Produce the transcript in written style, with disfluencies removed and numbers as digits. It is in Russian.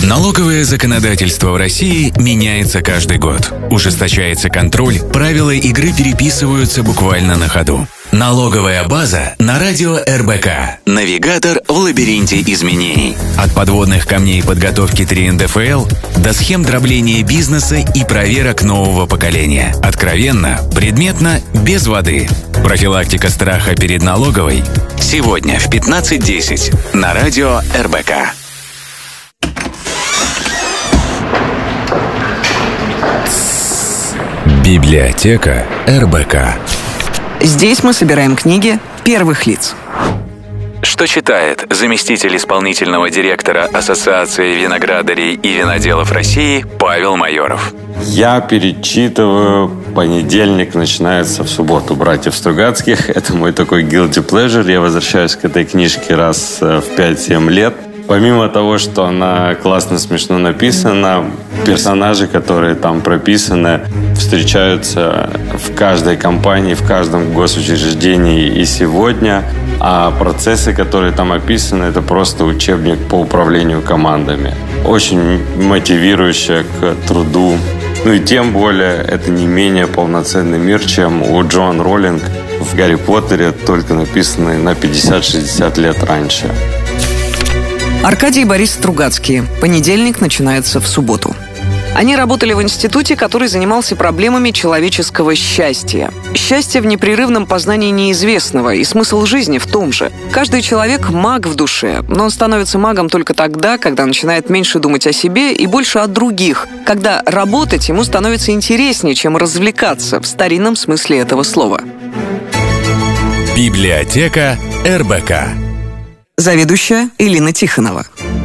Налоговое законодательство в России меняется каждый год. Ужесточается контроль, правила игры переписываются буквально на ходу. Налоговая база на радио РБК. Навигатор в лабиринте изменений. От подводных камней подготовки 3 НДФЛ до схем дробления бизнеса и проверок нового поколения. Откровенно, предметно, без воды. Профилактика страха перед налоговой. Сегодня в 15:10 на радио РБК. Библиотека РБК. Здесь мы собираем книги первых лиц. Что читает заместитель исполнительного директора Ассоциации виноградарей и виноделов России Павел Майоров? Я перечитываю «Понедельник начинается в субботу» братьев Стругацких. Это мой такой guilty pleasure. Я возвращаюсь к этой книжке раз в 5-7 лет. Помимо того, что она классно, смешно написана, персонажи, которые там прописаны, встречаются в каждой компании, в каждом госучреждении и сегодня. А процессы, которые там описаны, это просто учебник по управлению командами. Очень мотивирующая к труду. Ну и тем более, это не менее полноценный мир, чем у Джоан Роулинг в «Гарри Поттере», только написанный на 50-60 лет раньше. Аркадий и Борис Стругацкие. «Понедельник начинается в субботу». Они работали в институте, который занимался проблемами человеческого счастья. Счастье в непрерывном познании неизвестного, и смысл жизни в том же. Каждый человек – маг в душе, но он становится магом только тогда, когда начинает меньше думать о себе и больше о других, когда работать ему становится интереснее, чем развлекаться, в старинном смысле этого слова. Библиотека РБК. Заведующая Элина Тихонова.